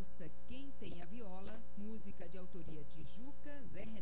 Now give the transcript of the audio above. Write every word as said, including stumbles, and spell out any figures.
ouça Quem Tem a Viola, música de autoria de Juca, Zé